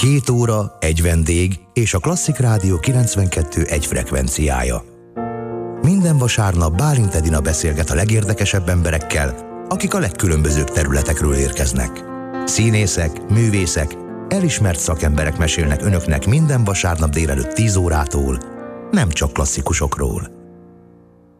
2 óra, egy vendég és a Klasszik Rádió 92.1 frekvenciája. Minden vasárnap Bálint Edina beszélget a legérdekesebb emberekkel, akik a legkülönbözőbb területekről érkeznek. Színészek, művészek, elismert szakemberek mesélnek önöknek minden vasárnap délelőtt 10 órától, nem csak klasszikusokról.